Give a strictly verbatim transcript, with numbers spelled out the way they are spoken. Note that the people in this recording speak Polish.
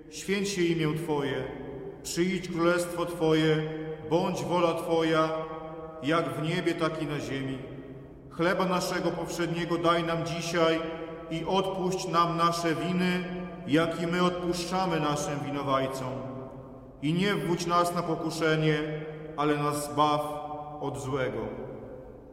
święć się imię Twoje, przyjdź królestwo Twoje, bądź wola Twoja, jak w niebie, tak i na ziemi. Chleba naszego powszedniego daj nam dzisiaj i odpuść nam nasze winy, jak i my odpuszczamy naszym winowajcom. I nie wwódź nas na pokuszenie, ale nas zbaw od złego.